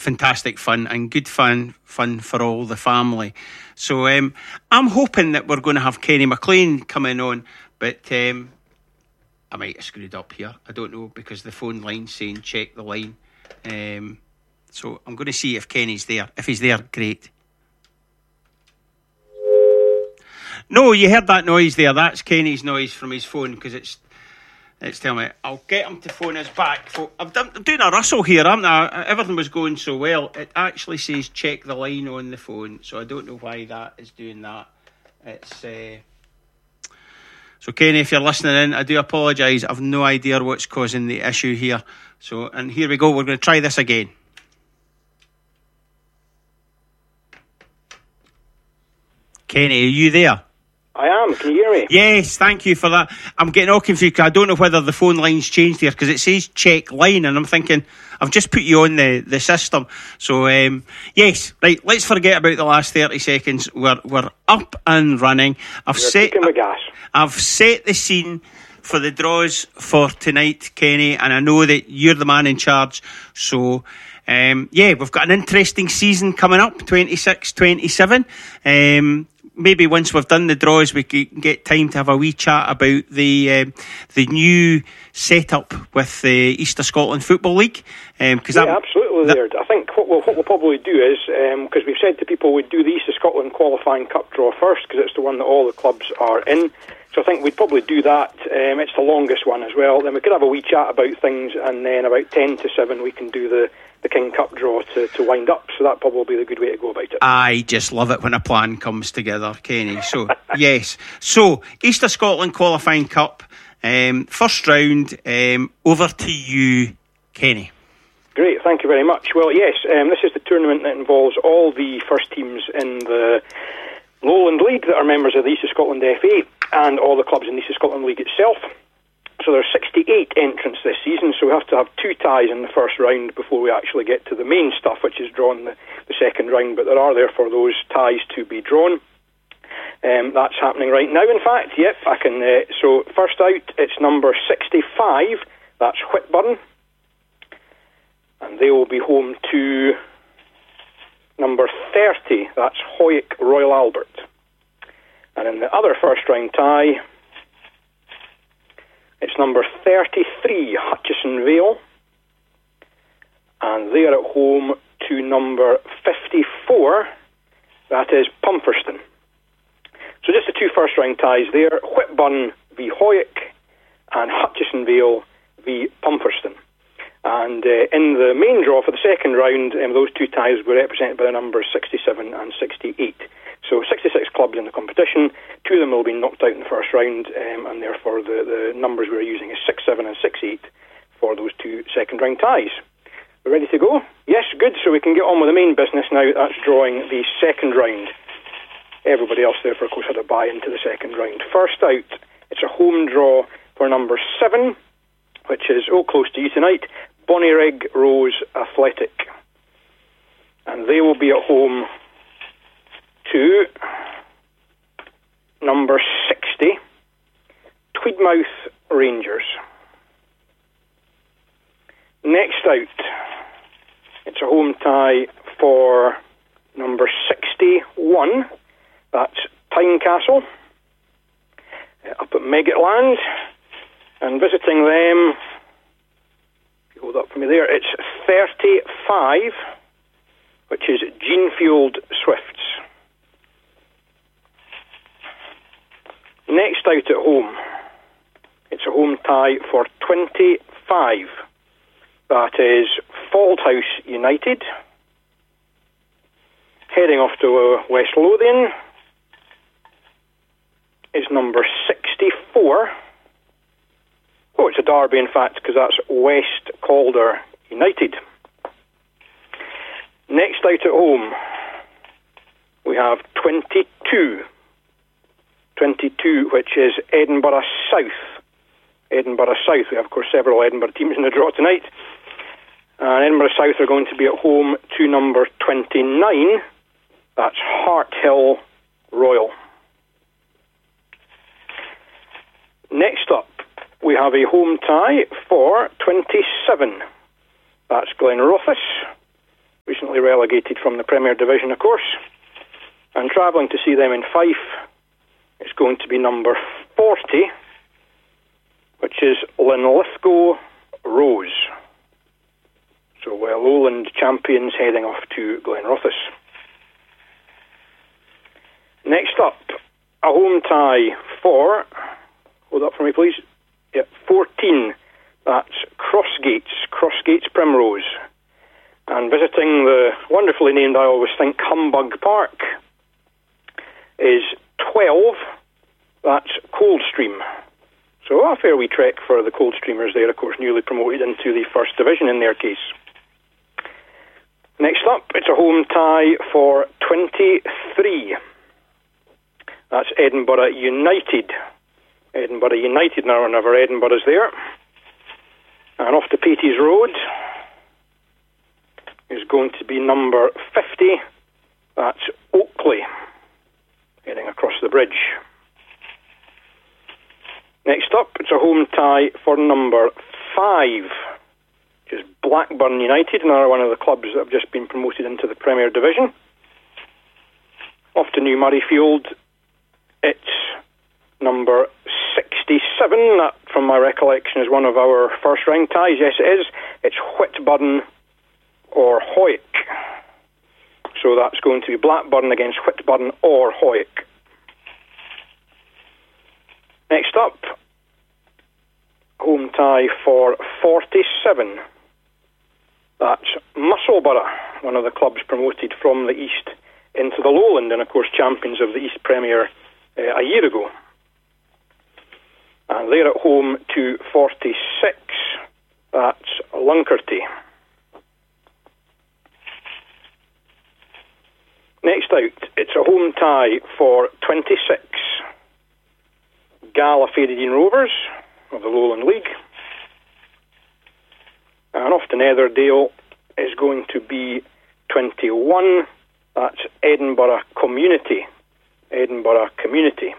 fantastic fun and good fun for all the family. So I'm hoping that we're going to have Kenny McLean coming on, but I might have screwed up here. I don't know, because the phone line's saying check the line. So I'm going to see if Kenny's there. If he's there, great. No, you heard that noise there. That's Kenny's noise from his phone, because it's telling me. I'll get him to phone us back. I'm doing a rustle here, aren't I? Everything was going so well. It actually says check the line on the phone, so I don't know why that is doing that. It's so Kenny, if you're listening in, I do apologise. I've no idea what's causing the issue here. So, and here we go. We're going to try this again. Kenny, are you there? I am. Can you hear me? Yes, thank you for that. I'm getting all confused because I don't know whether the phone line's changed here, because it says check line, and I'm thinking I've just put you on the system. So yes, right. Let's forget about the last 30 seconds. We're up and running. I've set the scene for the draws for tonight, Kenny, and I know that you're the man in charge. So we've got an interesting season coming up, 26-27. Maybe once we've done the draws, we can get time to have a wee chat about the new setup with the East of Scotland Football League. Absolutely. I think what we'll probably do is, because we've said to people we'd do the East of Scotland qualifying cup draw first, because it's the one that all the clubs are in. So I think we'd probably do that. It's the longest one as well. Then we could have a wee chat about things, and then about 10 to 7 we can do the King Cup draw to wind up. So that'd probably be the good way to go about it. I just love it when a plan comes together, Kenny. So yes, so East of Scotland qualifying cup, first round, over to you, Kenny. Great, thank you very much. Well, yes, this is the tournament that involves all the first teams in the Lowland League that are members of the East of Scotland FA, and all the clubs in the East of Scotland League itself. So there are 68 entrants this season, so we have to have 2 ties in the first round before we actually get to the main stuff, which is drawn the second round, but there are therefore those ties to be drawn. That's happening right now, in fact. Yep, I can. So first out, it's number 65, that's Whitburn, and they will be home to number 30, that's Hoyk Royal Albert. And in the other first round tie, it's number 33, Hutchison Vale, and they are at home to number 54, that is Pumperston. So just the 2 first round ties there, Whitburn v Hoyk and Hutchison Vale v Pumperston. And in the main draw for the second round, those 2 ties were represented by the numbers 67 and 68. So 66 clubs in the competition, 2 of them will be knocked out in the first round, and therefore the numbers we're using is 67 and 68 for those 2 second round ties. We're ready to go? Yes, good. So we can get on with the main business now. That's drawing the second round. Everybody else therefore, of course, had a buy into the second round. First out, it's a home draw for number 7, which is close to you tonight, Bonnyrigg Rose Athletic. And they will be at home to number 60, Tweedmouth Rangers. Next out, it's a home tie for number 61, that's Tynecastle, up at Meggetland, and visiting them, if you hold up for me there, it's 35, which is Genefield Swifts. Next out at home, it's a home tie for 25. That is Fauldhouse United. Heading off to West Lothian is number 64. Oh, it's a derby, in fact, because that's West Calder United. Next out at home, we have 22. 22, which is Edinburgh South. Edinburgh South. We have, of course, several Edinburgh teams in the draw tonight. And Edinburgh South are going to be at home to number 29. That's Harthill Royal. Next up, we have a home tie for 27. That's Glenrothes, which recently relegated from the Premier Division, of course. And travelling to see them in Fife, it's going to be number 40, which is Linlithgow Rose. So Lowland champions heading off to Glenrothes. Next up, a home tie for, hold up for me please, 14, that's Crossgates Primrose. And visiting the wonderfully named, I always think, Humbug Park, is 12, that's Coldstream. So a fair wee trek for the Coldstreamers there, of course, newly promoted into the First Division in their case. Next up, it's a home tie for 23. That's Edinburgh United. Edinburgh United now, whenever Edinburgh's there. And off to Patey's Road is going to be number 50. That's Oakley, heading across the bridge. Next up, it's a home tie for number 5, which is Blackburn United, another one of the clubs that have just been promoted into the Premier Division. Off to New Murrayfield, it's number 67. That, from my recollection, is one of our first round ties. Yes, it is. It's Whitburn or Hoyk. So that's going to be Blackburn against Whitburn or Hoyk. Next up, home tie for 47. That's Musselburgh, one of the clubs promoted from the East into the Lowland, and of course champions of the East Premier a year ago. And they're at home to 46. That's Lunkerty. Next out, it's a home tie for 26. Gallifadine Rovers of the Lowland League. And off to Netherdale is going to be 21. That's Edinburgh Community. Edinburgh Community.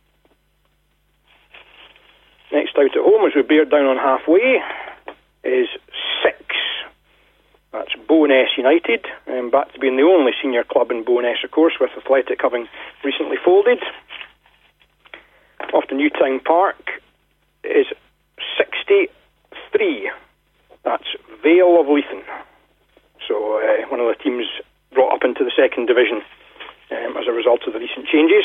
Next out at home, as we bear down on halfway, is 6. That's Bowness United, back to being the only senior club in Bowness, of course, with Athletic having recently folded. Off to Newtown Park is 63. That's Vale of Leithen. So one of the teams brought up into the second division as a result of the recent changes.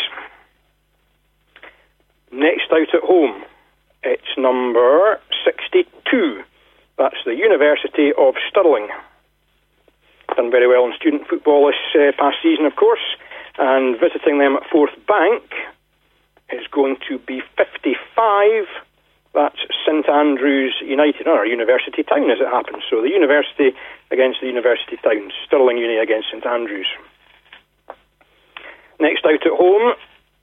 Next out at home, it's number 62. That's the University of Stirling. Done very well in student football this past season, of course. And visiting them at Forth Bank is going to be 55. That's St Andrews United, or University Town as it happens. So the University against the University Town. Stirling Uni against St Andrews. Next out at home.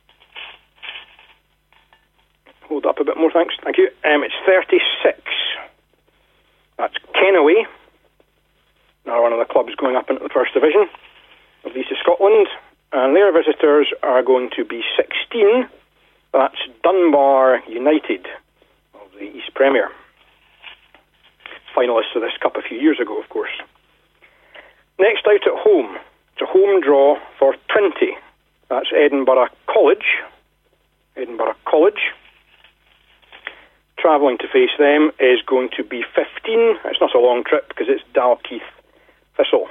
Hold up a bit more, thanks. Thank you. It's 36. That's Kennaway. Now one of the clubs going up into the First Division of the East of Scotland. And their visitors are going to be 16. That's Dunbar United of the East Premier. Finalists of this cup a few years ago, of course. Next out at home. It's a home draw for 20. That's Edinburgh College. Edinburgh College. Travelling to face them is going to be 15. It's not a long trip because it's Dalkeith Thistle.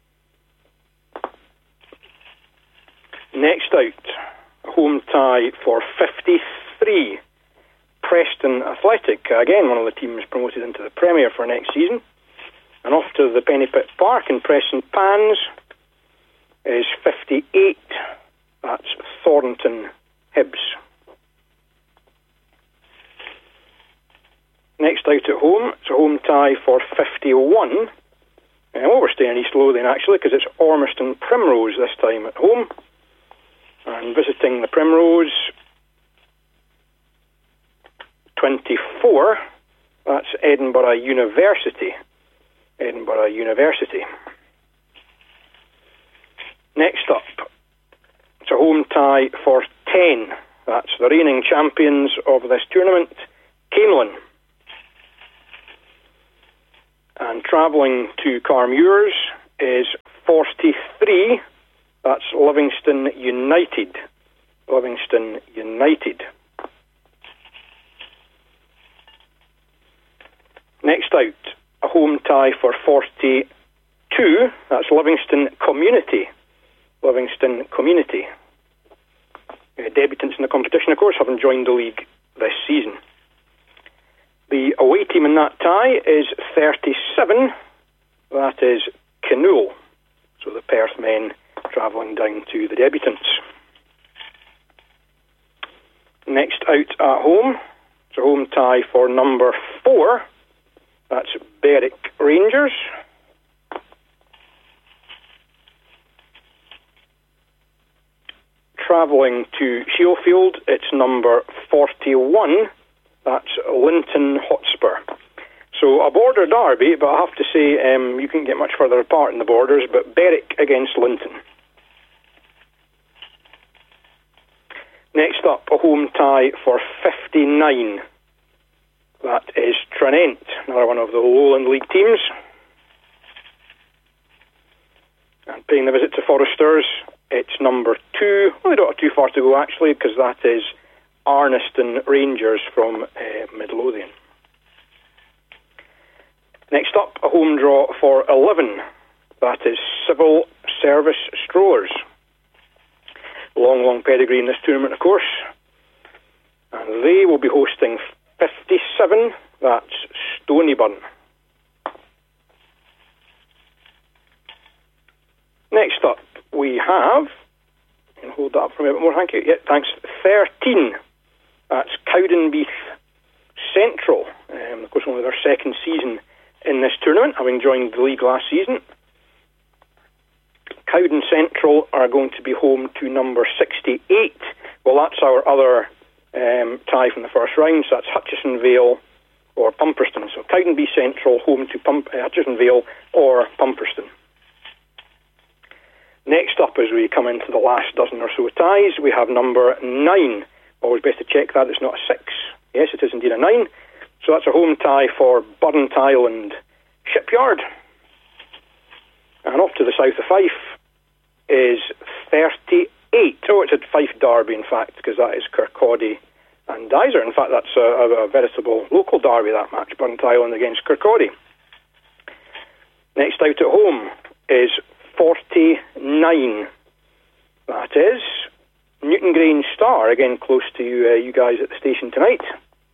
Next out, a home tie for 53. Preston Athletic, again one of the teams promoted into the Premier for next season. And off to the Pennypit Park in Preston Pans is 58. That's Thornton Hibs. Next out at home, it's a home tie for 51. And we're staying East Lothian actually, because it's Ormiston Primrose this time at home. And visiting the Primrose, 24, that's Edinburgh University. Edinburgh University. Next up, it's a home tie for 10. That's the reigning champions of this tournament, Camelin. And travelling to Carmuirs is 43. That's Livingston United. Livingston United. Next out, a home tie for 42. That's Livingston Community. Livingston Community. Debutants in the competition, of course, having joined the league this season. The away team in that tie is 37. That is Canoe. So the Perth men travelling down to the debutants. Next out at home, it's a home tie for number 4. That's Berwick Rangers. Travelling to Shielfield, it's number 41. That's Linton Hotspur. So a border derby, but I have to say you couldn't get much further apart in the borders, but Berwick against Linton. Next up, a home tie for 59. That is Tranent, another one of the Lowland League teams. And paying the visit to Foresters, it's number 2. Well, they don't have too far to go, actually, because that is Arniston Rangers from Midlothian. Next up, a home draw for 11. That is Civil Service Strollers. Long pedigree in this tournament, of course. And they will be hosting 57. That's Stonyburn. Next up, we have, and hold that up for me a bit more, thank you. Yeah, thanks. 13. That's Cowdenbeath Central. Of course, only their second season in this tournament, having joined the league last season. Cowden Central are going to be home to number 68. Well, that's our other tie from the first round, so that's Hutchison Vale or Pumperston. So Cowdenbeath Central home to Hutchison Vale or Pumperston. Next up, as we come into the last dozen or so ties, we have number 9. Always best to check that it's not a 6. Yes, it is indeed a 9. So that's a home tie for Burnt Island Shipyard. And off to the south of Fife is 38. Oh, it's a Fife derby, in fact, because that is Kirkcaldy and Dyser. In fact, that's a veritable local derby, that match, Burnt Island against Kirkcaldy. Next out at home is 49. That is Newton Grange Star, again close to you guys at the station tonight.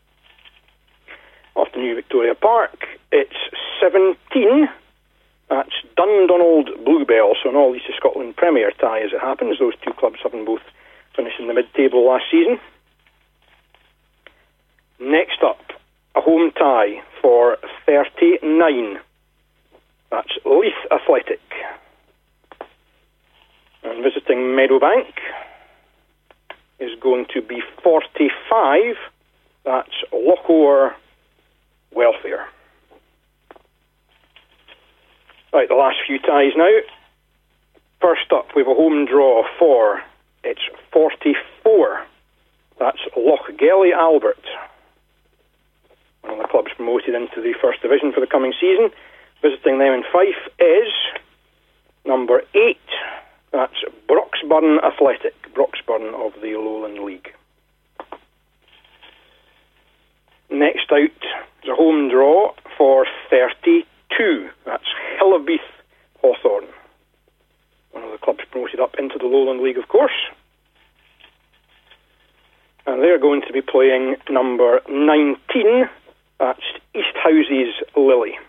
Off to New Victoria Park, it's 17. That's Dundonald Bluebell, so an All East of Scotland Premier tie as it happens. Those two clubs having both finished in the mid-table last season. Next up, a home tie for 39. That's Leith Athletic. And visiting Meadowbank is going to be 45. That's Lochower Welfare. Right, the last few ties now. First up, we have a home draw for, it's 44. That's Lochgelly Albert. One of the clubs promoted into the First Division for the coming season. Visiting them in Fife is number 8. That's Broxburn Athletic. Broxburn of the Lowland League. Next out is a home draw for 32. That's Hillabeath Hawthorn. One of the clubs promoted up into the Lowland League, of course. And they're going to be playing number 19. That's Easthouse's Lily.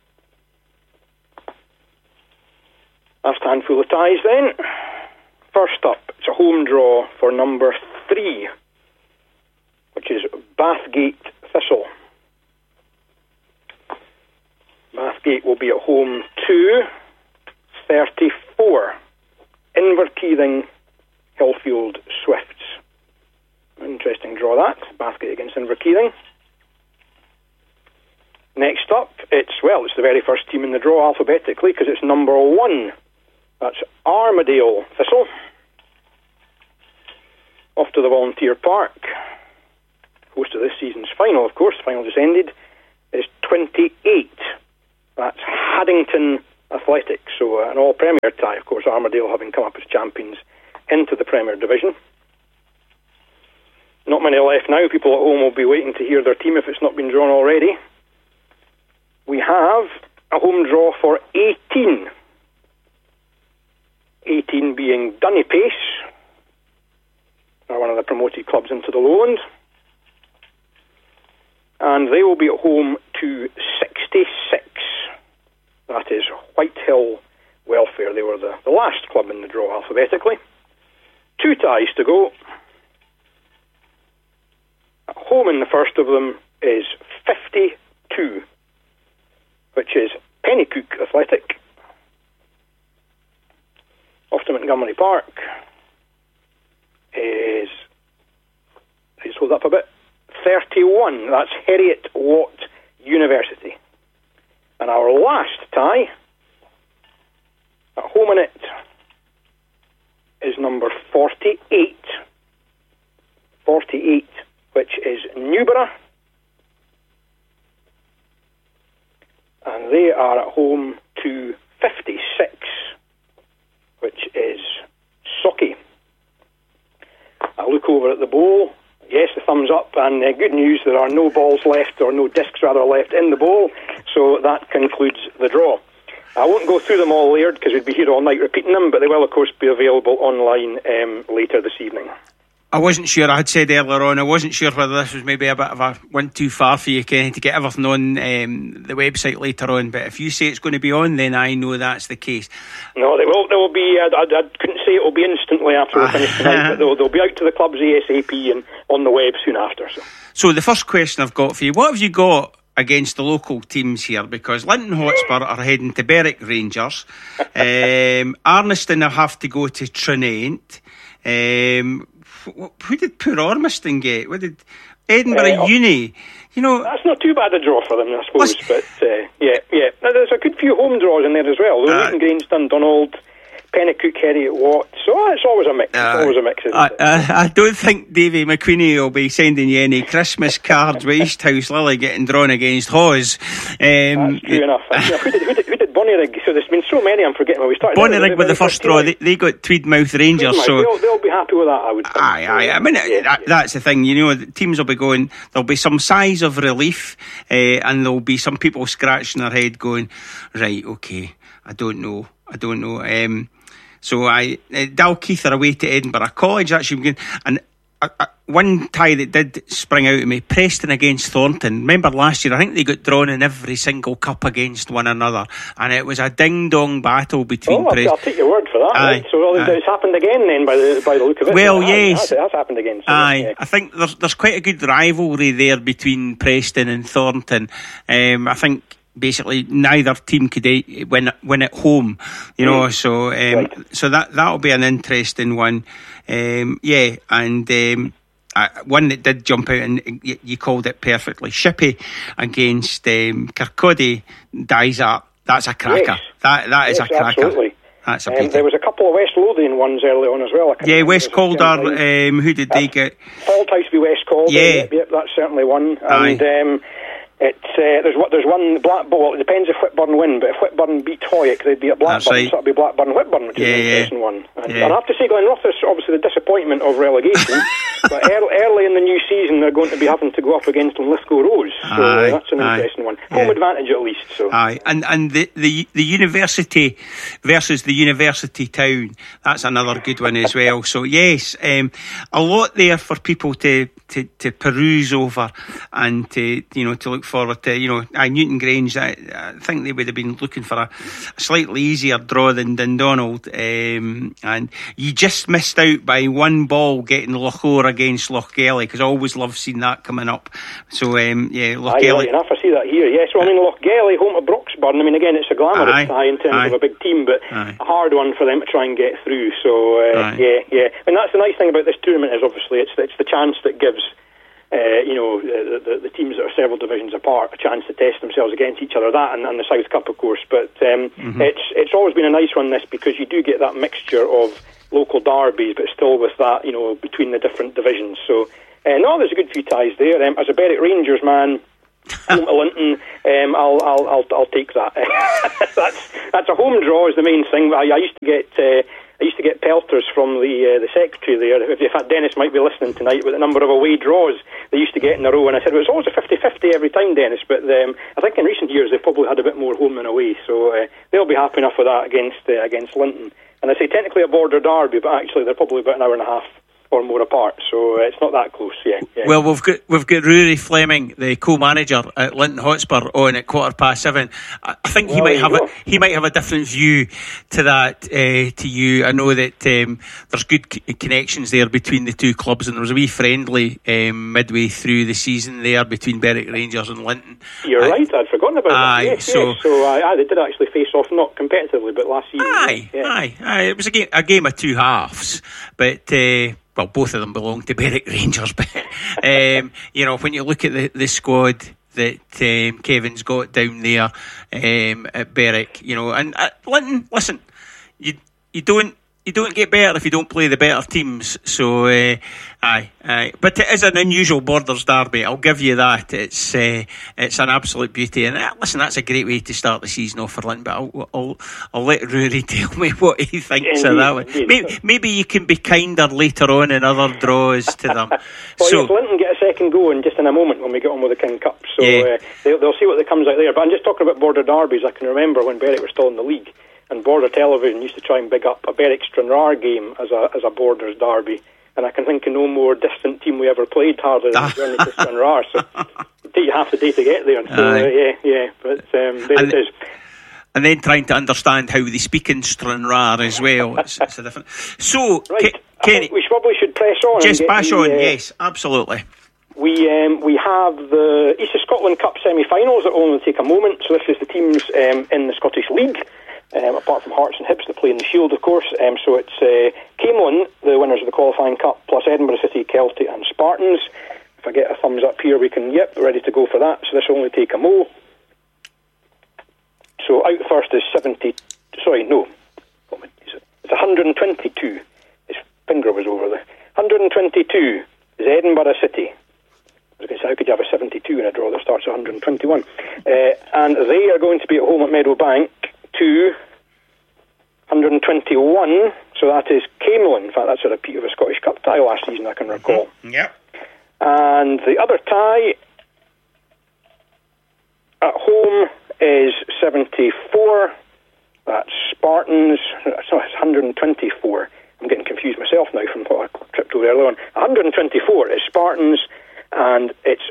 Last handful of ties then. First up, it's a home draw for number 3, which is Bathgate Thistle. Bathgate will be at home to 34. Inverkeithing Hillfield Swifts. Interesting draw that. Bathgate against Inverkeithing. Next up, it's the very first team in the draw alphabetically because it's number 1. That's Armadale Thistle. Off to the Volunteer Park. Host of this season's final, of course. The final just ended. Is 28. That's Haddington Athletic. So an all-Premier tie, of course, Armadale having come up as champions into the Premier Division. Not many left now. People at home will be waiting to hear their team if it's not been drawn already. We have a home draw for 18. 18 being Dunny Pace, one of the promoted clubs into the Lowland. And they will be at home to 66. That is Whitehill Welfare. They were the last club in the draw alphabetically. 2 ties to go. At home in the first of them is 52, which is Pennycook Athletic. Off to Montgomery Park is, let's hold up a bit, 31. That's Heriot Watt University. And our last tie, at home in it, is number 48. 48, which is Newborough. And they are at home to 56, which is Socky. I look over at the bowl. Yes, the thumbs up, and good news, there are no balls left, or no discs rather left in the bowl, so that concludes the draw. I won't go through them all layered because we'd be here all night repeating them, but they will of course be available online later this evening. I wasn't sure, I had said earlier on, I wasn't sure whether this was maybe a bit of a went too far for you, Kenny, to get everything on the website later on, but if you say it's going to be on, then I know that's the case. No, they will be, I couldn't say it will be instantly after we finish tonight, but they'll be out to the clubs ASAP and on the web soon after. So the first question I've got for you, what have you got against the local teams here? Because Linton Hotspur are heading to Berwick Rangers, Arniston have to go to Trinent. Who did poor Ormiston get? What did Edinburgh Uni? You know, that's not too bad a draw for them, I suppose. But yeah. Now, there's a good few home draws in there as well. Leighton Grange, Dundonald, Pennycook, Heriot Watt. So it's always a mix. I don't think Davy McQueenie will be sending you any Christmas cards with East House Lily getting drawn against Hawes. That's true enough. Who did Bonnyrigg? So there's been so many, I'm forgetting when we started. Bonnyrigg with the first draw. They got Tweedmouth Rangers. Tweedmouth, so they'll be happy with that, I would think. Aye. I mean, that's the thing. You know, the teams will be going. There'll be some sighs of relief, and there'll be some people scratching their head, going, right, okay, I don't know. So Dalkeith are away to Edinburgh College. Actually, and one tie that did spring out at me, Preston against Thornton. Remember last year, I think they got drawn in every single cup against one another, and it was a ding-dong battle between Preston. I'll take your word for that. Right? So it's happened again then by the look of it. Well, yes. It has happened again. So I think there's quite a good rivalry there between Preston and Thornton. I think basically neither team could win at home, you know. So so that'll be an interesting one. One that did jump out, and you called it perfectly, Shippy against Kirkcaldy Dysart. That's a cracker. Yes. That is a cracker. Absolutely. That's a there was a couple of West Lothian ones early on as well. West Calder. Who did they get? Falthouse v West Calder. Yep, that's certainly one. And there's one Blackburn. It depends if Whitburn win, but if Whitburn beat Hoyok, they'd be at Blackburn. Right. So that'd be Blackburn-Whitburn, which is an interesting one. And I have to say, Glenroth is obviously the disappointment of relegation, but early in the new season they're going to be having to go up against Linlithgow Rose. So that's an interesting one. Home advantage at least. So. And the university versus the university town. That's another good one as well. So yes, a lot there for people to peruse over and to look forward to. Newton Grange, I think they would have been looking for a slightly easier draw than Dundonald, and you just missed out by one ball getting Lochore against Lochgelly, because I always love seeing that coming up. So Lochgelly. Enough, I see that here. Yes, well, Lochgelly home to Broxburn. Again, it's a glamorous tie in terms of a big team, but a hard one for them to try and get through. So and that's the nice thing about this tournament, is obviously it's the chance that gives the teams that are several divisions apart a chance to test themselves against each other. That and the South Cup, of course. But it's always been a nice one, this, because you do get that mixture of local derbies, but still with that between the different divisions. So there's a good few ties there. As a Berwick Rangers man, home to Linton, I'll take that. that's a home draw is the main thing. I used to get pelters from the secretary there. In fact, Dennis might be listening tonight with the number of away draws they used to get in a row, and I said, well, it's always a 50-50 every time, Dennis, but I think in recent years they've probably had a bit more home than away, so they'll be happy enough with that against Linton. And I say technically a border derby, but actually they're probably about an hour and a half or more apart, so it's not that close. Yeah. Well, we've got Rory Fleming, the co-manager at Linton Hotspur, on at 7:15. I think he might have a different view to that to you. I know that there's good connections there between the two clubs, and there was a wee friendly midway through the season there between Berwick Rangers and Linton. You're right, I'd forgotten about that. Yes, so they did actually face off, not competitively, but last season. Aye. It was a game of two halves, but. Well, both of them belong to Berwick Rangers, but when you look at the squad that Kevin's got down there at Berwick, and Linton, listen, you don't get better if you don't play the better teams. So, but it is an unusual Borders derby. I'll give you that. It's an absolute beauty. And listen, that's a great way to start the season off for Linton. But I'll let Rory tell me what he thinks of that one. Maybe you can be kinder later on in other draws to them. Well, yes, Linton get a second go in just in a moment when we get on with the King Cup. So they'll see what comes out there. But I'm just talking about border derbies. I can remember when Berwick were still in the league, and Border Television used to try and big up a Berwick Stranraer game as a Borders derby, and I can think of no more distant team we ever played hardly than the journey to Stranraer. So it'd take you half the day to get there. So but there it is. And then trying to understand how they speak in Stranraer as well. It's a different. So, right, Kenny, we probably should press on. Just bash on. Yes, absolutely. We have the East of Scotland Cup semi-finals that will only take a moment. So this is the teams in the Scottish League. Apart from Hearts and Hibs that play in the Shield, of course. So it's Camelon, the winners of the qualifying cup, plus Edinburgh City, Kelty and Spartans. If I get a thumbs up here, we can, ready to go for that. So this will only take a mo. So out first is 70... Sorry, no. It's 122. His finger was over there. 122 is Edinburgh City. I was going to say, how could you have a 72 in a draw that starts at 121? And they are going to be at home at Meadowbank to 121, so that is Camelon. In fact, that's a repeat of a Scottish Cup tie last season, I can recall. Yep. And the other tie at home is 74. That's Spartans. So it's 124. I'm getting confused myself now from what I tripped over earlier on. 124 is Spartans, and it's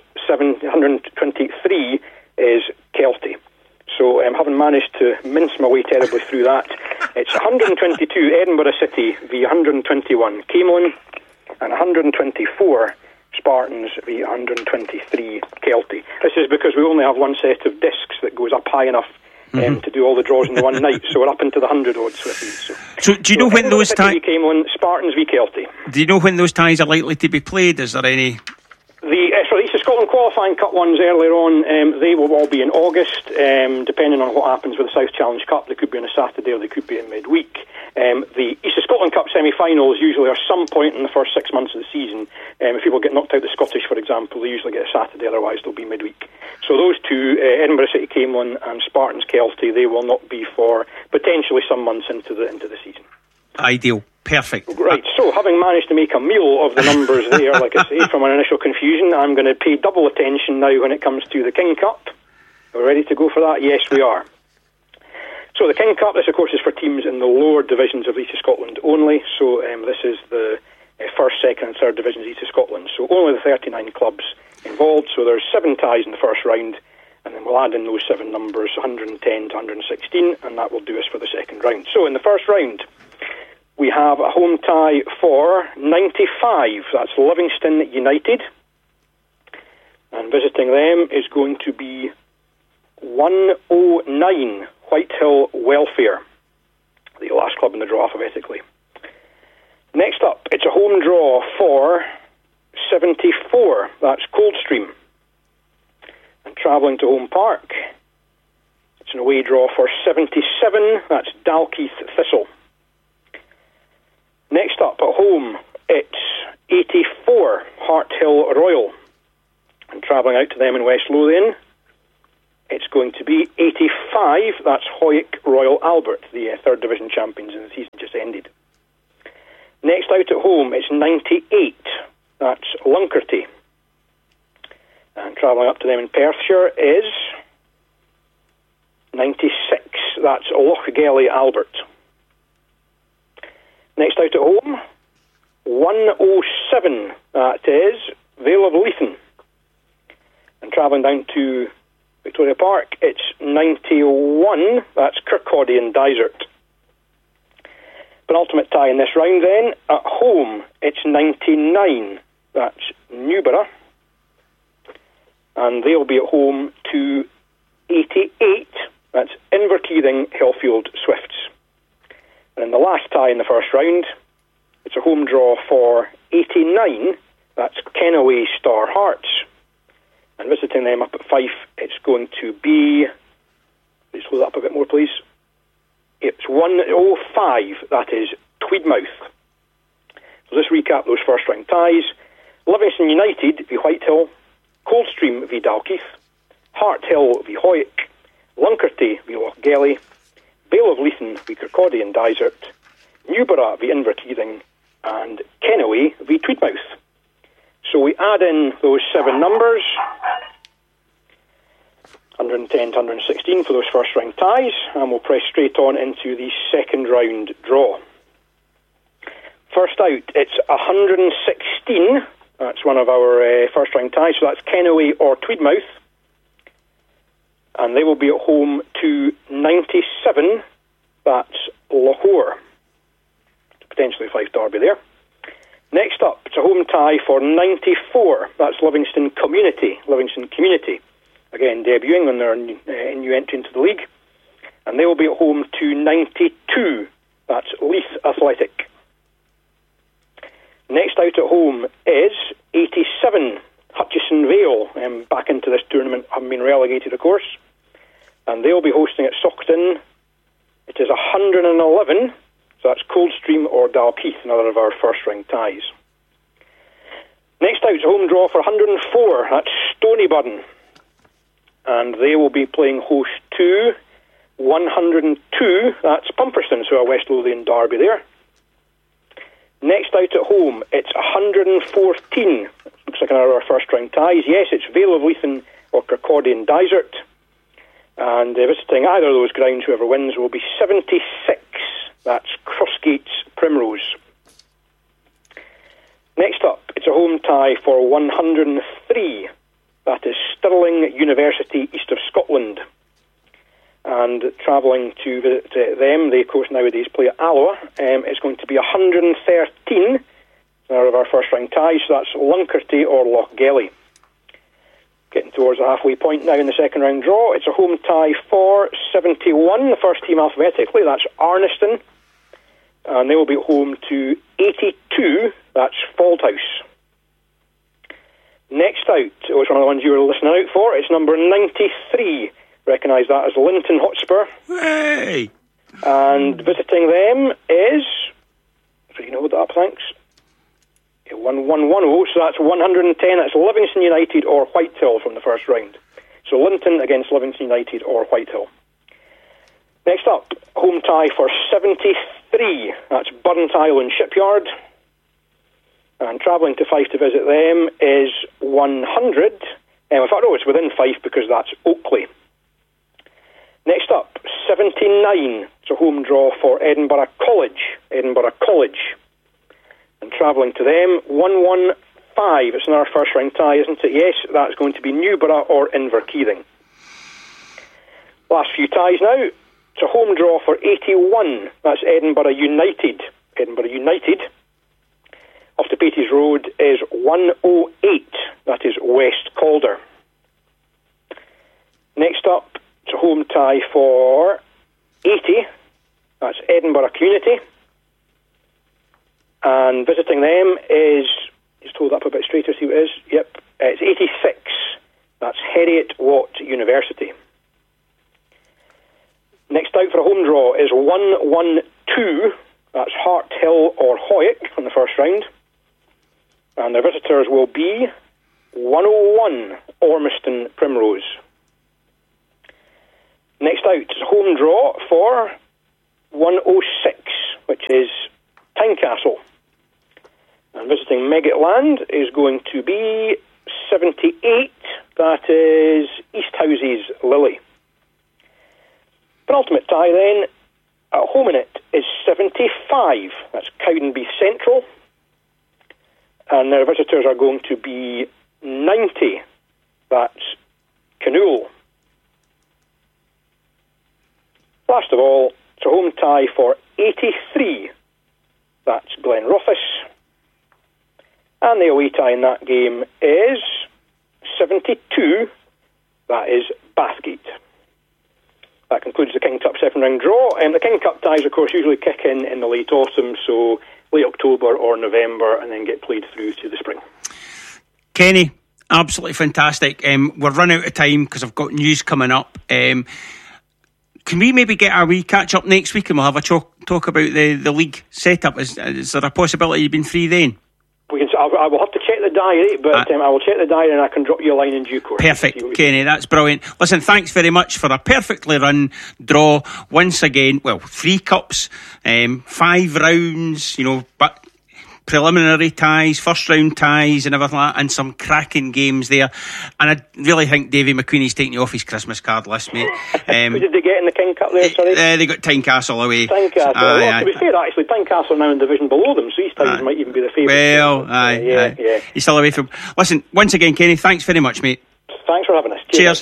723 is Kelty. So having managed to mince my way terribly through that, it's 122 Edinburgh City v 121 Camelon, and 124 Spartans v 123 Kelty. This is because we only have one set of discs that goes up high enough to do all the draws in the one night, so we're up into the 100 odds with these. So do you know when those ties... Camelon, Spartans v Kelty. Do you know when those ties are likely to be played? Is there any... The East of Scotland qualifying cup ones earlier on, they will all be in August, depending on what happens with the South Challenge Cup. They could be on a Saturday or they could be in midweek. The East of Scotland Cup semi-finals usually are some point in the first 6 months of the season. If people get knocked out the Scottish, for example, they usually get a Saturday, otherwise they'll be midweek. So those two, Edinburgh City Camelon and Spartans Kelty, they will not be for potentially some months into the season. Ideal. Perfect. Right, so having managed to make a meal of the numbers there, like I say, from an initial confusion, I'm going to pay double attention now when it comes to the King Cup. Are we ready to go for that? Yes, we are. So the King Cup, this of course is for teams in the lower divisions of East of Scotland only. So this is the first, second and third divisions of East of Scotland. So only the 39 clubs involved. So there's 7 ties in the first round, and then we'll add in those 7 numbers, 110 to 116, and that will do us for the second round. So in the first round, we have a home tie for 95. That's Livingston United. And visiting them is going to be 109 Whitehill Welfare, the last club in the draw alphabetically. Next up, it's a home draw for 74. That's Coldstream. And travelling to Home Park, it's an away draw for 77. That's Dalkeith Thistle. Next up, at home, it's 84, Harthill Royal. And travelling out to them in West Lothian, going to be 85. That's Hoyk Royal Albert, the third division champions in the season just ended. Next out at home, it's 98. That's Lunkerty. And travelling up to them in Perthshire is 96. That's Lochgelly Albert. Next out at home, 107. That is Vale of Leithen. And travelling down to Victoria Park, it's 91. That's Kirkcaldy and Dysart. Penultimate tie in this round then. At home, it's 99. That's Newborough. And they'll be at home to 88. That's Inverkeithing Hillfield Swifts. And in the last tie in the first round, it's a home draw for 89. That's Kennaway Star Hearts. And visiting them up at Fife, it's going to be... Let's hold that up a bit more, please. It's 105. That is Tweedmouth. So let's recap those first round ties. Livingston United v Whitehill, Coldstream v Dalkeith, Harthill v Hoyk, Lunkerty v Lochgelly, Vale of Leithen v Kirkcaldy and Dysart, Newborough v Inverkeithing, and Kennaway v Tweedmouth. So we add in those 7 numbers, 110 to 116 for those first round ties, and we'll press straight on into the second round draw. First out, it's 116. That's one of our first round ties, so that's Kennaway or Tweedmouth. And they will be at home to 97. That's Lahore. Potentially a Fife derby there. Next up, it's a home tie for 94. That's Livingston Community. Again, debuting on their new entry into the league. And they will be at home to 92. That's Leith Athletic. Next out at home is 87. Hutchison Vale, back into this tournament, having been relegated, of course. And they'll be hosting at Saughton. It is 111. So that's Coldstream or Dalkeith, another of our first round ties. Next out, home draw for 104. That's Stoneyburn. And they will be playing host to 102. That's Pumperston, so a West Lothian derby there. Next out at home, it's 114. Looks like another of our first round ties. Yes, it's Vale of Leithen or Kirkcaldy and Dysart. And visiting either of those grounds, whoever wins will be 76. That's Crossgates Primrose. Next up, it's a home tie for 103. That is Stirling University, east of Scotland. And travelling to visit them, they of course nowadays play at Alloa. It's going to be 113. Another of our first round ties, so that's Lunkerty or Lochgelly. Getting towards the halfway point now in the second round draw. It's a home tie for 71, the first team alphabetically. That's Arniston. And they will be at home to 82. That's Fauldhouse. Next out, it was one of the ones you were listening out for. It's number 93. Recognise that as Linton Hotspur. Hey! And visiting them is... So you can hold that up, thanks. 1110, so that's 110. That's Livingston United or Whitehill from the first round. So Linton against Livingston United or Whitehill. Next up, home tie for 73. That's Burnt Island Shipyard. And travelling to Fife to visit them is 100. In fact, no, it's within Fife because that's Oakley. Next up, 79. It's a home draw for Edinburgh College. And travelling to them, 115. It's another first round tie, isn't it? Yes, that's going to be Newborough or Inverkeithing. Last few ties now. It's a home draw for 81. That's Edinburgh United. Off to Patey's Road is 108. That is West Calder. Next up, it's a home tie for 80. That's Edinburgh Community. And visiting them is, just hold up a bit straighter, see what it is. Yep, it's 86. That's Heriot Watt University. Next out for a home draw is 112. That's Harthill or Hoyk on the first round. And their visitors will be 101 Ormiston Primrose. Next out, home draw for 106, which is Tynecastle. And visiting Meggetland is going to be 78. That is Easthouse's Lily. Penultimate tie then, at home in it, is 75. That's Cowdenbeath Central. And their visitors are going to be 90. That's Canool. Last of all, it's a home tie for 83. That's Glenrothes. And the away tie in that game is 72. That is Bathgate. That concludes the King Cup second round draw. And the King Cup ties, of course, usually kick in the late autumn, so late October or November, and then get played through to the spring. Kenny, absolutely fantastic. We're running out of time because I've got news coming up. Can we maybe get a wee catch up next week and we'll have a talk about the league setup? Is there a possibility you've been free then? I will have to check the diary, but I will check the diary and I can drop you a line in due course. Perfect, Kenny, that's brilliant. Listen, thanks very much for a perfectly run draw once again. Well, 3 cups, 5 rounds, but preliminary ties, first round ties and everything like that, and some cracking games there. And I really think Davy McQueen's taking you off his Christmas card list, mate. Who did they get in the King Cup there, sorry? They got Tynecastle away. Tynecastle. To be fair, actually, Tynecastle now in division below them, so Easthouses might even be the favourite. Well, yeah. He's still away from... Listen, once again, Kenny, thanks very much, mate. Thanks for having us. Cheers.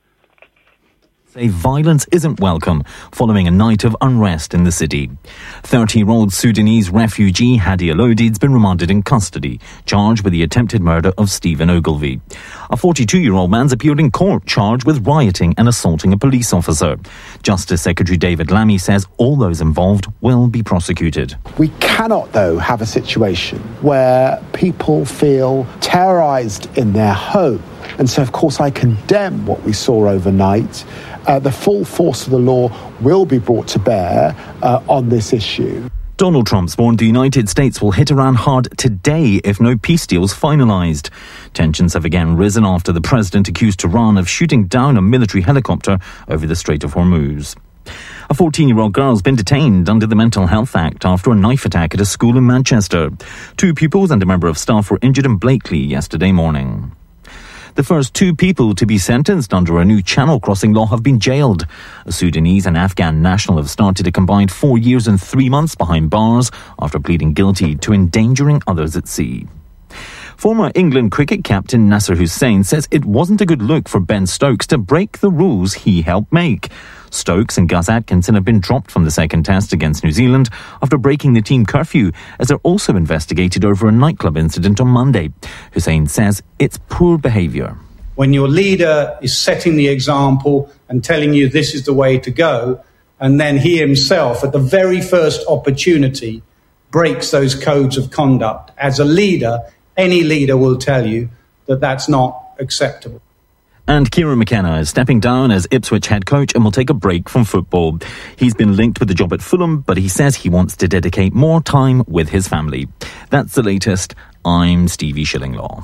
Say violence isn't welcome following a night of unrest in the city. 30-year-old Sudanese refugee Hadi Elodi's been remanded in custody, charged with the attempted murder of Stephen Ogilvie. A 42-year-old man's appeared in court, charged with rioting and assaulting a police officer. Justice Secretary David Lammy says all those involved will be prosecuted. We cannot, though, have a situation where people feel terrorised in their home. And so, of course, I condemn what we saw overnight. The full force of the law will be brought to bear on this issue. Donald Trump's warned the United States will hit Iran hard today if no peace deal's finalised. Tensions have again risen after the president accused Iran of shooting down a military helicopter over the Strait of Hormuz. A 14-year-old girl's been detained under the Mental Health Act after a knife attack at a school in Manchester. 2 pupils and a member of staff were injured in Blakely yesterday morning. The first 2 people to be sentenced under a new channel crossing law have been jailed. A Sudanese and Afghan national have started a combined 4 years and 3 months behind bars after pleading guilty to endangering others at sea. Former England cricket captain Nasser Hussain says it wasn't a good look for Ben Stokes to break the rules he helped make. Stokes and Gus Atkinson have been dropped from the second test against New Zealand after breaking the team curfew, as they're also investigated over a nightclub incident on Monday. Hussain says it's poor behaviour. When your leader is setting the example and telling you this is the way to go, and then he himself, at the very first opportunity, breaks those codes of conduct. As a leader, any leader will tell you that that's not acceptable. And Kieran McKenna is stepping down as Ipswich head coach and will take a break from football. He's been linked with the job at Fulham, but he says he wants to dedicate more time with his family. That's the latest. I'm Stevie Shillinglaw.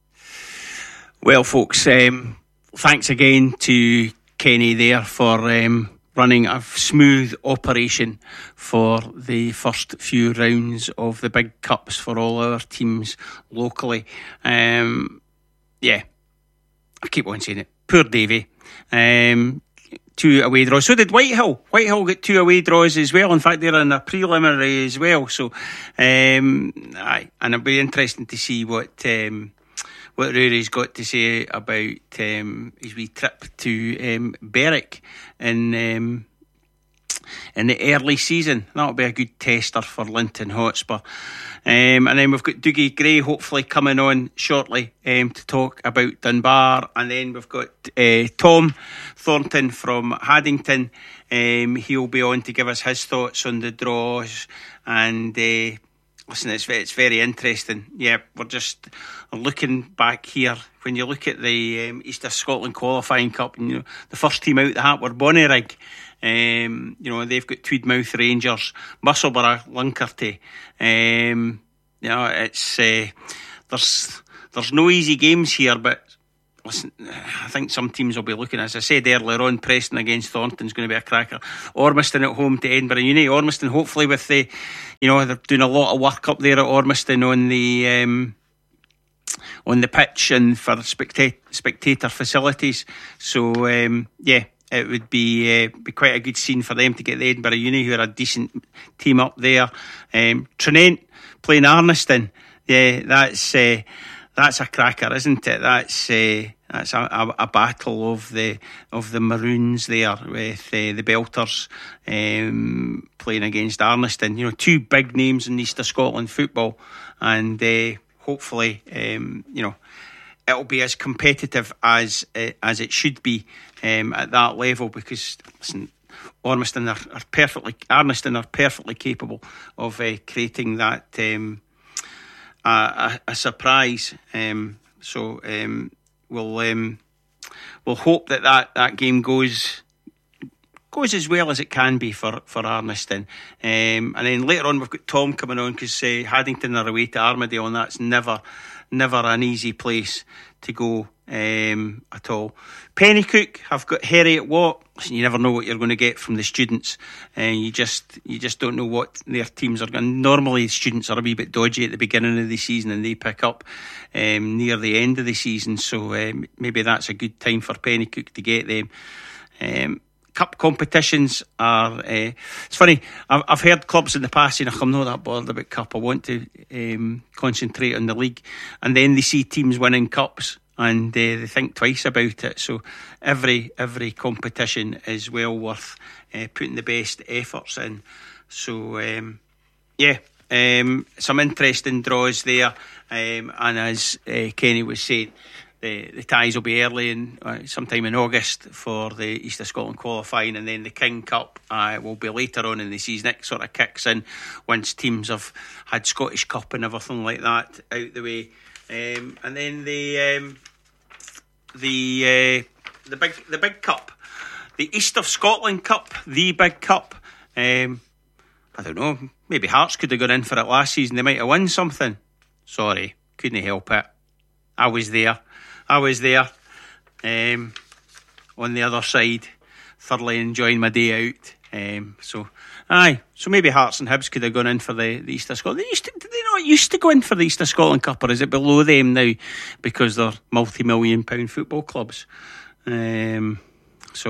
Well, folks, thanks again to Kenny there for running a smooth operation for the first few rounds of the big cups for all our teams locally. I keep on saying it. Poor Davy. 2 away draws. So did Whitehill. Whitehill got 2 away draws as well. In fact, they're in a preliminary as well. So, and it'll be interesting to see what Rory's got to say about his wee trip to Berwick in the early season. That'll be a good tester for Linton Hotspur. And then we've got Dougie Gray hopefully coming on shortly to talk about Dunbar. And then we've got Tom Thornton from Haddington. He'll be on to give us his thoughts on the draws. And listen, it's very interesting. Yeah, we're just looking back here. When you look at the East of Scotland Qualifying Cup, and, the first team out of the hat were Bonnyrigg. They've got Tweedmouth Rangers, Musselburgh, Lunkerty. It's there's no easy games here, but listen, I think some teams will be looking, as I said earlier on, Preston against Thornton's going to be a cracker. Ormiston at home to Edinburgh Uni. Ormiston, hopefully, with the, they're doing a lot of work up there at Ormiston on the pitch and for spectator facilities. So it would be quite a good scene for them to get the Edinburgh Uni, who are a decent team up there. Trinent playing Arniston. Yeah, that's a cracker, isn't it? That's a battle of the Maroons there with the Belters playing against Arniston. Two big names in East of Scotland football, and hopefully it'll be as competitive as it should be at that level, because listen, Arniston are perfectly capable of creating that a surprise. We'll hope that game goes as well as it can be for Arniston. And then later on we've got Tom coming on, because Haddington are away to Armadale, and that's never an easy place to go at all. Pennycook have got Heriot Watt. Listen, you never know what you're going to get from the students. You just don't know what their teams are going. Normally students are a wee bit dodgy at the beginning of the season, and they pick up near the end of the season. So maybe that's a good time for Pennycook to get them. Cup competitions are it's funny, I've heard clubs in the past saying, I'm not that bothered about cup, I want to concentrate on the league, and then they see teams winning cups and they think twice about it. So every competition is well worth putting the best efforts in. So some interesting draws there, and as Kenny was saying, the ties will be early in sometime in August for the East of Scotland qualifying, and then the King Cup will be later on in the season. It sort of kicks in once teams have had Scottish Cup and everything like that out the way, and then the big cup, the East of Scotland Cup, the big cup. I don't know, maybe Hearts could have gone in for it last season. They might have won something. Sorry, couldn't help it. I was there on the other side, thoroughly enjoying my day out. So maybe Hearts and Hibs could have gone in for the East of Scotland. Did they not used to go in for the East of Scotland Cup, or is it below them now because they're multi-million-pound football clubs? That's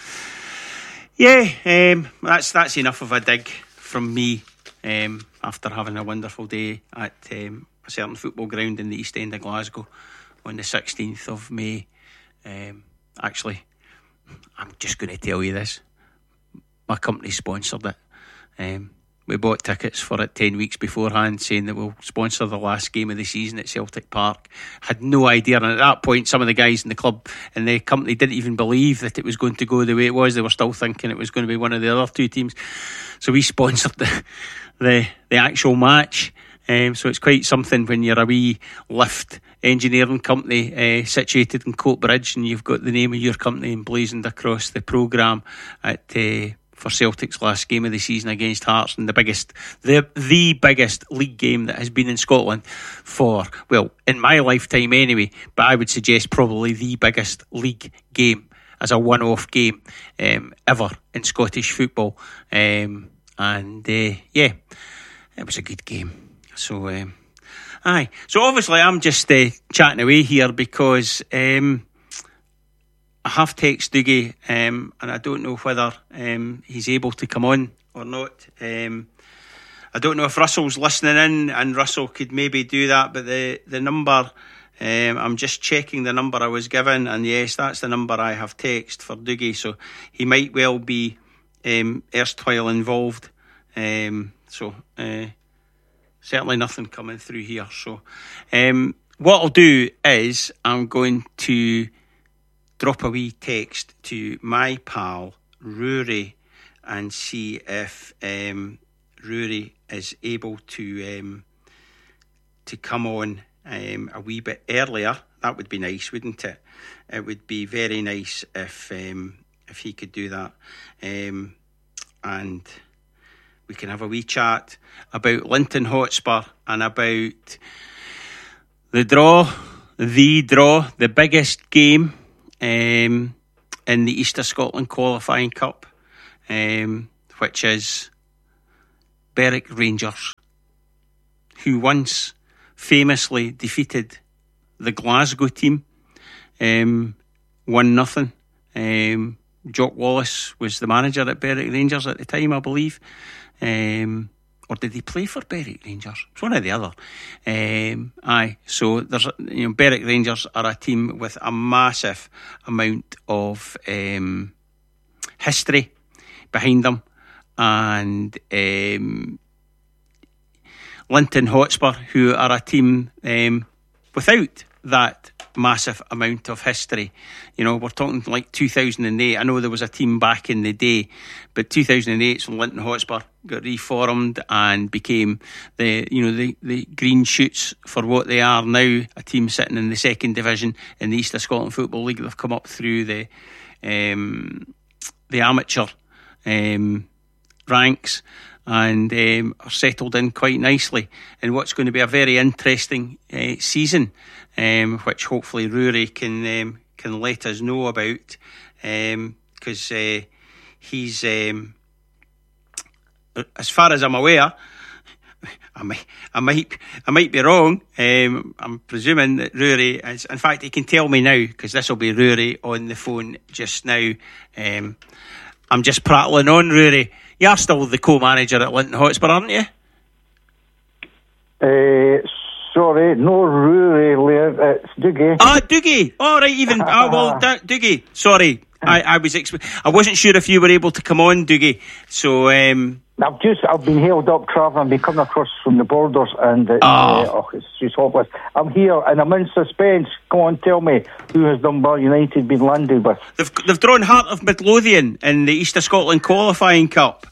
enough of a dig from me after having a wonderful day at a certain football ground in the East End of Glasgow on the 16th of May. Actually, I'm just going to tell you this. My company sponsored it. We bought tickets for it 10 weeks beforehand, saying that we'll sponsor the last game of the season at Celtic Park. Had no idea, and at that point some of the guys in the club and the company didn't even believe that it was going to go the way it was. They were still thinking it was going to be one of the other two teams. So we sponsored the actual match. So it's quite something when you're a wee lift engineering company situated in Coatbridge, and you've got the name of your company emblazoned across the programme for Celtic's last game of the season against Hearts, and the biggest league game that has been in Scotland for, well, in my lifetime anyway, but I would suggest probably the biggest league game as a one-off game ever in Scottish football. It was a good game. So obviously I'm just chatting away here because I have texted Dougie, and I don't know whether he's able to come on or not. I don't know if Russell's listening in, and Russell could maybe do that, but the number, I'm just checking the number I was given, and yes, that's the number I have texted for Dougie, so he might well be erstwhile involved. Certainly nothing coming through here. So what I'll do is I'm going to drop a wee text to my pal Rory and see if Rory is able to come on a wee bit earlier. That would be nice, wouldn't it? It would be very nice if he could do that, and we can have a wee chat about Linton Hotspur and about the draw the draw, the biggest game in the East of Scotland qualifying cup, which is Berwick Rangers, who once famously defeated the Glasgow team 1-0. Jock Wallace was the manager at Berwick Rangers at the time, I believe. Or did he play for Berwick Rangers? It's one or the other. So there's Berwick Rangers are a team with a massive amount of history behind them, and Linton Hotspur, who are a team without that massive amount of history. We're talking like 2008. I know there was a team back in the day, but 2008 is when Linton Hotspur got reformed and became the Green Shoots for what they are now, a team sitting in the second division in the East of Scotland Football League. They've come up through the amateur ranks and are settled in quite nicely in what's going to be a very interesting season, which hopefully Rory can let us know about, because he's, as far as I'm aware, I might be wrong. I'm presuming that Rory is, in fact, he can tell me now, because this will be Rory on the phone just now. I'm just prattling on, Rory. You're still the co-manager at Linton Hotspur, aren't you? Sorry, no Rory, it's Dougie. Dougie. All right, even. Dougie. Sorry, I wasn't sure if you were able to come on, Dougie. So I've been held up travelling, been coming across from the borders, and it's just hopeless. I'm here and I'm in suspense. Go on, tell me, who has Dunbar United been landed with? They've drawn Heart of Midlothian in the East of Scotland qualifying cup.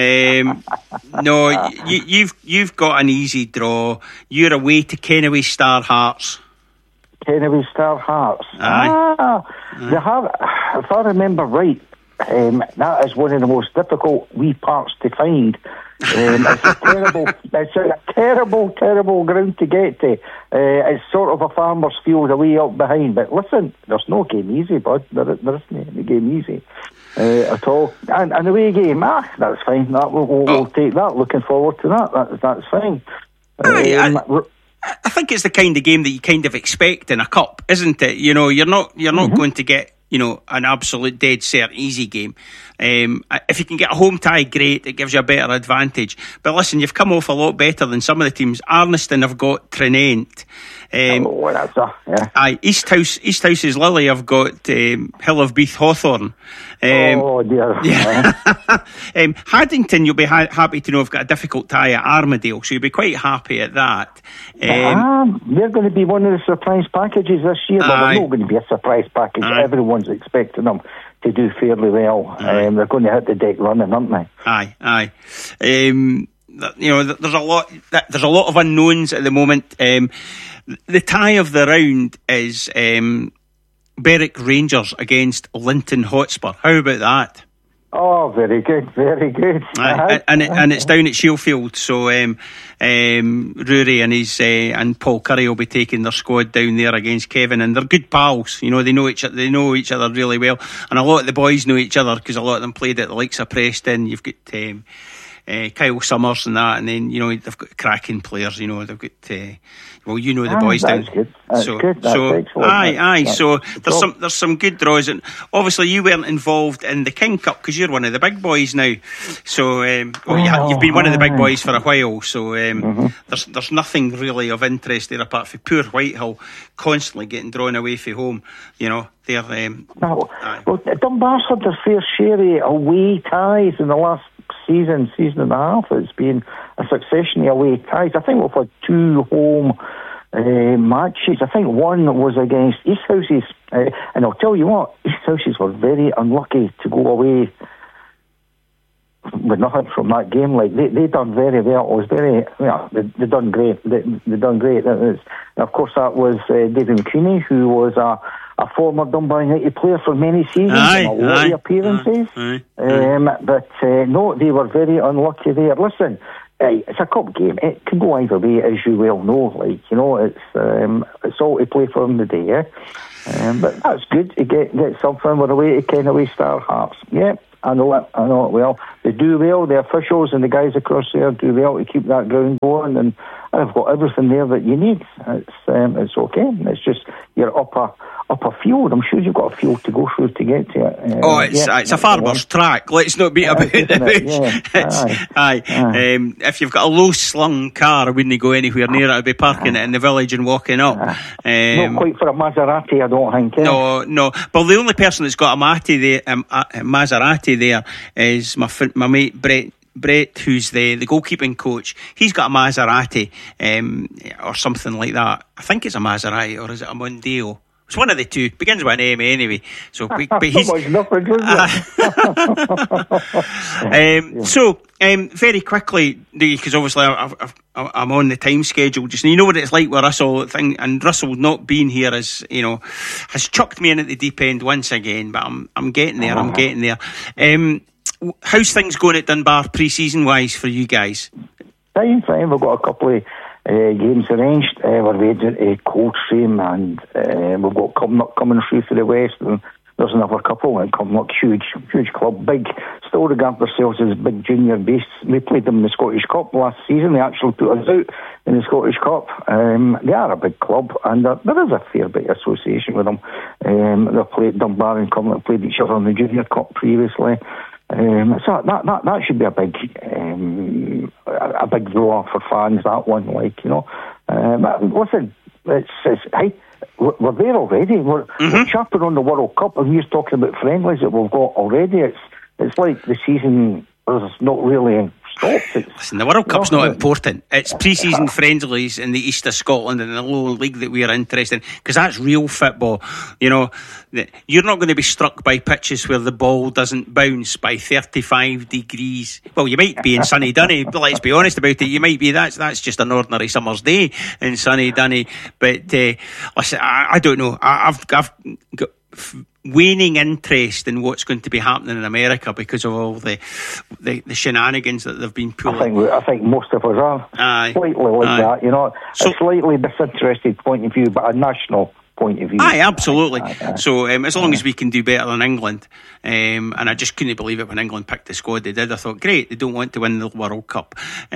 No, you've got an easy draw. You're away to Kennoway Star Hearts. Kennoway Star Hearts. They have, if I remember right, that is one of the most difficult wee parts to find. It's a terrible ground to get to. It's sort of a farmer's field away up behind. But listen, there's no game easy, bud. There isn't any game easy at all. And the away game, that's fine. We'll take that. Looking forward to that. That's fine. I think it's the kind of game that you kind of expect in a cup, isn't it? You're not going to get an absolute dead cert easy game. If you can get a home tie, great, it gives you a better advantage. But listen, you've come off a lot better than some of the teams. Arniston have got Trinent. East House's Lily have got Hill of Beath Hawthorn. Oh dear. Yeah. Haddington, you'll be happy to know, have got a difficult tie at Armadale, so you'll be quite happy at that. They're going to be one of the surprise packages this year, but they're not going to be a surprise package. Everyone's expecting them to do fairly well. They're going to hit the deck running, aren't they? Aye. There's a lot of unknowns at the moment. The tie of the round is Berwick Rangers against Linton Hotspur. How about that? Oh, very good. And it's down at Shielfield, so Rory and Paul Curry will be taking their squad down there against Kevin, and they're good pals. They know each other really well, and a lot of the boys know each other because a lot of them played at the likes of Preston. You've got Kyle Summers and that, and then they've got cracking players. They've got the boys down. Good. That's good. That's excellent. So Good there's some good draws, and obviously you weren't involved in the King Cup because you're one of the big boys now. So you've been one of the big boys for a while. So there's nothing really of interest there apart from poor Whitehill constantly getting drawn away from home. They're Dunbar's had their fair share of away ties in the last season and a half. It's been a succession of away ties. I think we've had 2 home matches. I think one was against East Houses, and I'll tell you what, East Houses were very unlucky to go away with nothing from that game. Like they done very well. It was very, they done great. They done great. Of course, that was David McCreaney, who was a former Dunbar United player for many seasons and a lot of appearances. But no, they were very unlucky there. Listen, it's a cup game. It can go either way, as you well know. Like, you know, it's all to play for them today. Yeah? But that's good to get something with a way to kind of way Star Hearts. Yeah, I know it well. They do well. The officials and the guys across there do well to keep that ground going, and I've got everything there that you need. It's okay. It's just your upper field. I'm sure you've got a field to go through to get to it. It's a farmer's track. Let's not beat about it. Aye. If you've got a low slung car, I wouldn't go anywhere near it. I'd be parking it in the village and walking up. Not quite for a Maserati, I don't think. No. But the only person that's got a Maserati there is my mate Brett, who's the goalkeeping coach. He's got a Maserati or something like that. I think it's a Maserati, or is it a Mondeo? It's one of the two. Begins with an M anyway. So, but he's so very quickly, because obviously I'm on the time schedule just now. You know what it's like with Russell thing, and Russell not being here has chucked me in at the deep end once again. But I'm getting there. I'm getting there. How's things going at Dunbar pre-season wise for you guys? Fine. We've got a couple of games arranged. We're waiting a Coldstream, and we've got coming through for the West, and there's another couple and Cumnock, huge club, big, still regard themselves as big junior base. We played them in the Scottish Cup last season. They actually put us out in the Scottish Cup. They are a big club, and there is a fair bit of association with them. They played Dunbar and Cumnock played each other in the Junior Cup previously. So that should be a big draw for fans. That one, like, you know. But listen, hey, we're there already. We're champing on the World Cup, and we're talking about friendlies that we've got already. It's like the season is not really stopped. Listen, the World Cup's not important. It's pre-season friendlies in the east of Scotland and the Lowland League that we are interested in, because that's real football. You know, you're not going to be struck by pitches where the ball doesn't bounce by 35 degrees. Well, you might be in sunny Dunny, but let's be honest about it. You might be. That's just an ordinary summer's day in sunny Dunny. But listen, I don't know. I've got waning interest in what's going to be happening in America because of all the shenanigans that they've been pulling. I think most of us are slightly like that, you know. So, a slightly disinterested point of view, but a national point of view. Absolutely. So as long as we can do better than England, and I just couldn't believe it when England picked the squad they did. I thought, great, they don't want to win the World Cup.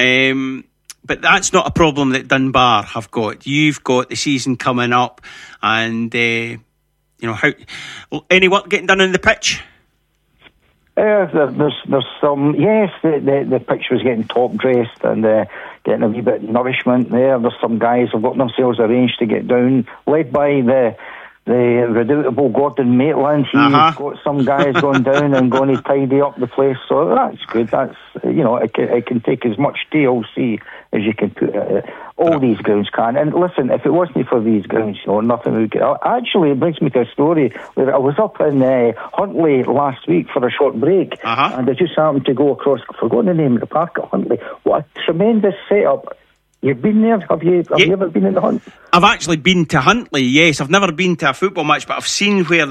But that's not a problem that Dunbar have got. You've got the season coming up, and you know, any work getting done on the pitch? There's some. Yes, the pitch was getting top dressed and getting a wee bit of nourishment there. There's some guys who've got themselves arranged to get down, led by the redoubtable Gordon Maitland. He's got some guys going down and going to tidy up the place. So that's good. That's, you know, it can take as much TLC as you can put all these grounds can. And listen, if it wasn't for these grounds, you know, nothing would get. Actually, it brings me to a story where I was up in Huntly last week for a short break, and I just happened to go across. I've forgotten the name of the park at Huntly. What a tremendous setup! You've been there? Have you ever been in the Hunt? I've actually been to Huntly. Yes, I've never been to a football match, but I've seen where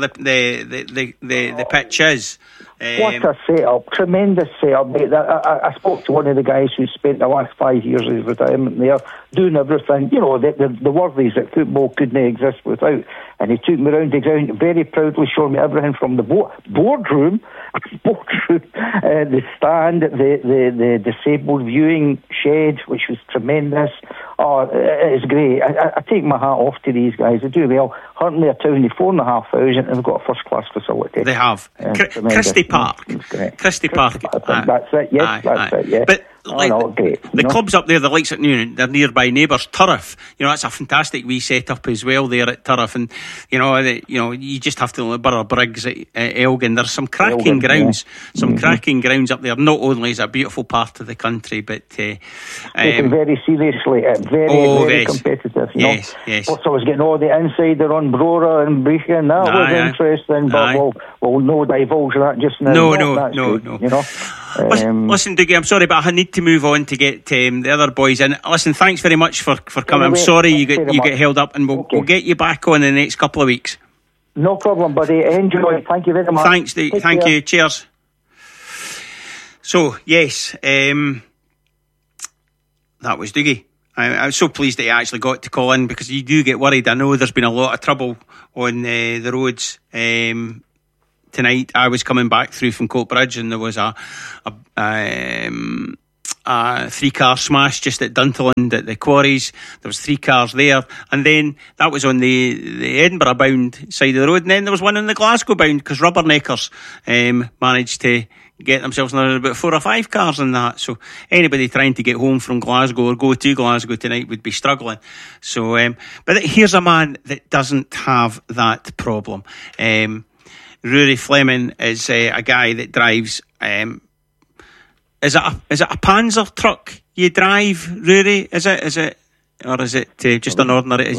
the pitch is. What a setup! Tremendous setup, mate. I spoke to one of the guys who spent the last 5 years of his retirement there, doing everything. You know, the worthies that football couldn't exist without. And he took me around the ground, very proudly showing me everything from the boardroom, the stand, the disabled viewing shed, which was tremendous. Oh, it's great. I take my hat off to these guys. They do well. Huntly are town of 4,500, and they've got a first-class facility. They have. Christie Park. Christie Park. That's it, yes. That's it, yes. But great. The clubs up there, the likes of their nearby neighbours, Turriff. You know, that's a fantastic wee set-up as well there at Turriff. And, you know, you just have to look at Borough Briggs at Elgin. There's some cracking grounds. Yeah. Cracking grounds up there. Not only is it a beautiful part of the country, but taken very seriously. Very competitive. Yes. Also, I was getting all the insider on Brora and Brechin. That was interesting, but we'll no divulge that just now. No. You know. Listen, Dougie, I'm sorry, but I need to move on to get the other boys in. Listen, thanks very much for coming. I'm sorry you get held up, and we'll get you back on in the next couple of weeks. No problem, buddy. Enjoy. Thank you very much. Thanks, thank you. Cheers. So, yes, that was Dougie. I was so pleased that he actually got to call in, because you do get worried. I know there's been a lot of trouble on the roads tonight. I was coming back through from Coatbridge, and there was a 3-car smash just at Dunterland at the quarries. There was 3 cars there, and then that was on the Edinburgh bound side of the road, and then there was one on the Glasgow bound, because Rubberneckers managed to get themselves in about 4 or 5 cars in that. So anybody trying to get home from Glasgow or go to Glasgow tonight would be struggling. So but here's a man that doesn't have that problem. Rory Fleming is a guy that drives is it a Panzer truck you drive, Rory? Is it or is it just an ordinary?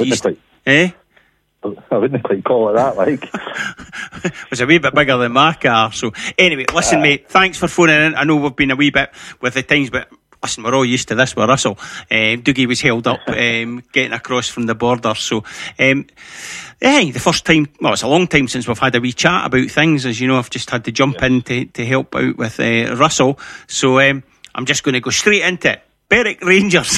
I wouldn't quite call it that, like. It was a wee bit bigger than my car. So anyway, listen, mate, thanks for phoning in. I know we've been a wee bit with the times, but listen, we're all used to this with Russell. Dougie was held up getting across from the border. So the first time, well, it's a long time since we've had a wee chat about things. As you know, I've just had to jump in to help out with Russell. So I'm just going to go straight into it. Berwick Rangers.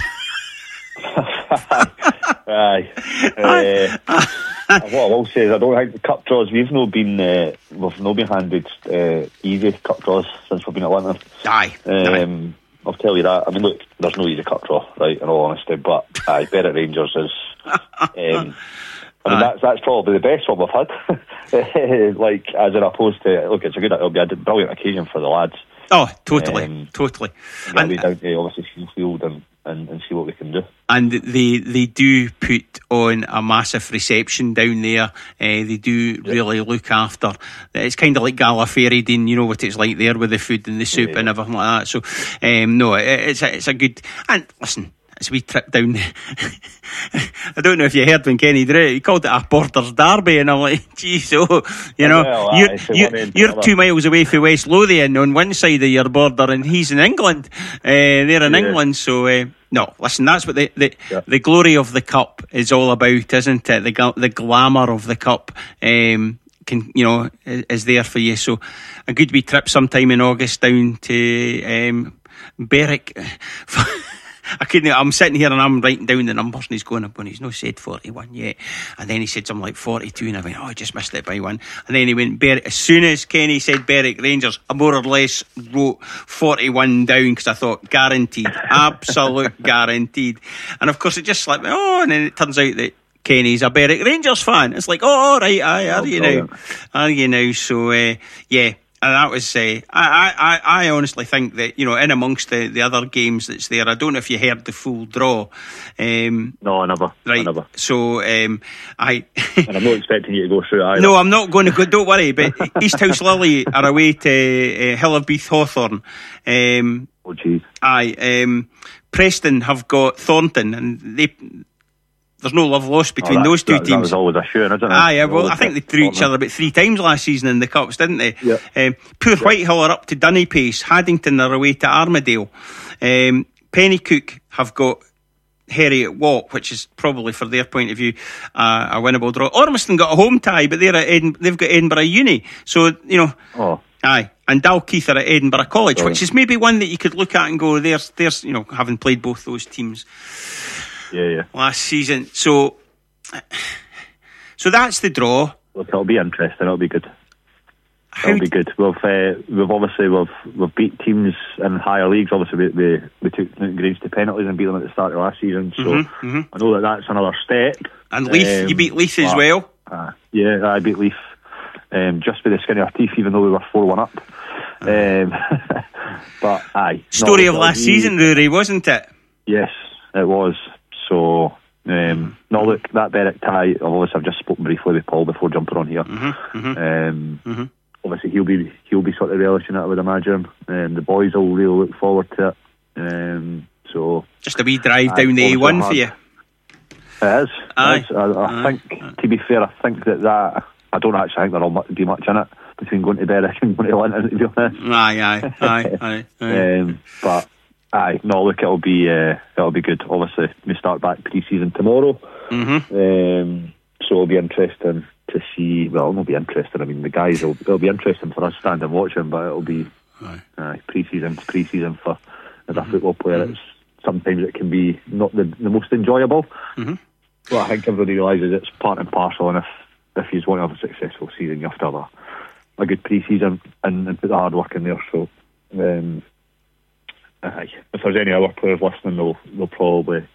Aye. What I will say is, I don't think the cup draws, we've not been handed easy cup draws since we've been at Linton. Aye. I'll tell you that. I mean, look, there's no easy cup draw, right, in all honesty, but Berwick Rangers is that's probably the best one we've had. Like, as opposed to, look, it'll be a brilliant occasion for the lads. Oh, totally. And we down to obviously Field and see what we can do. And they do put on a massive reception down there. They do really look after. It's kind of like Gallifreydin, you know what it's like there with the food and the soup and everything like that. So no, it's a good. And listen, as we trip down I don't know if you heard when Kenny drew it, he called it a Porter's Derby, and I'm like, geez, you're 2 miles away from West Lothian on one side of your border, and he's in England. They're in England, so no, listen, that's what the glory of the cup is all about, isn't it? The glamour of the cup is there for you. So a good wee trip sometime in August down to Berwick. I'm sitting here and I'm writing down the numbers, and he's going up when he's not said 41 yet, and then he said something like 42, and I went, I just missed it by one. And then he went Berwick. As soon as Kenny said Berwick Rangers, I more or less wrote 41 down, because I thought guaranteed, absolute guaranteed. And of course it just slipped me. And then it turns out that Kenny's a Berwick Rangers fan. It's like, all right, are you now? So and that was I honestly think that, in amongst the other games that's there, I don't know if you heard the full draw. No, I never. Right. I never. So and I'm not expecting you to go through it either. No, I'm not going to go. Don't worry. But East House Lily are away to Hillabeath Hawthorn. Oh, geez. Aye. Preston have got Thornton, and there's no love lost between those two teams. That was always a shooting, isn't it? Well, I think they threw each other about 3 times last season in the Cups, didn't they? Yeah. Poor Whitehill are up to Dunny Pace. Haddington are away to Armadale. Pennycook have got Heriot Watt, which is probably, for their point of view, a winnable draw. Ormiston got a home tie, but they've got Edinburgh Uni. So, aye. And Dalkeith are at Edinburgh College, which is maybe one that you could look at and go, there's having played both those teams. Yeah. Last season, so that's the draw. Look, it'll be interesting. It'll be good. It'll be good. We've beat teams in higher leagues. Obviously, we took Newton Grange to penalties and beat them at the start of last season. So I know that's another step. And Leith, you beat Leith as well. Yeah, I beat Leith just with the skin of our teeth, even though we were 4-1 up. But aye, story of last season, Rory, wasn't it? Yes, it was. So, look, that Berwick tie, I've just spoken briefly with Paul before jumping on here. Obviously, he'll be sort of relishing it, I would imagine. The boys will really look forward to it. So just a wee drive down the A1 for you. It is. I think, to be fair, I think that I don't actually think there'll be much in it between going to Berwick and going to Linton, to be honest. Aye. But aye, no, look, it'll be good. Obviously, we start back pre-season tomorrow, so it'll be interesting to see. Well, it'll be interesting. I mean, the guys it'll be interesting for us standing watching, but it'll be pre-season for as a football player. It's sometimes it can be not the most enjoyable. Mm-hmm. But I think everybody realises it's part and parcel, and if you want to have a successful season, you have to have a good pre-season and put the hard work in there. So if there's any other players listening, they'll probably